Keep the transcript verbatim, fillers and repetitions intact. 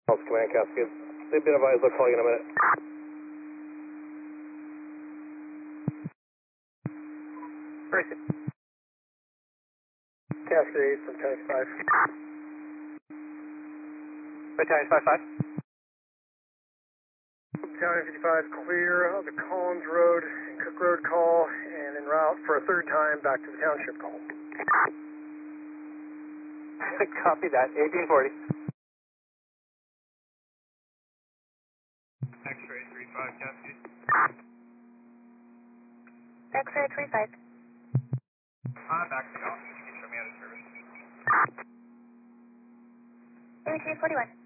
House Command Cascade. They've been advised they'll call you in a minute. Person. Cascade from County five. Battalion five five. County fifty-five, clear of the Collins Road and Cook Road call, and en route for a third time back to the township call. Copy that. eighteen forty. X-ray three five, Cascade. X-ray three five. I'm back to the office. You can show me out of service. eighteen forty-one.